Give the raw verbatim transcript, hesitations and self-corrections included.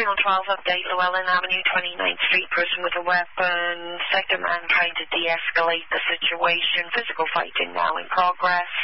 Signal twelve, update Llewellyn Avenue, twenty-ninth Street, person with a weapon. Sector man trying to de-escalate the situation. Physical fighting now in progress.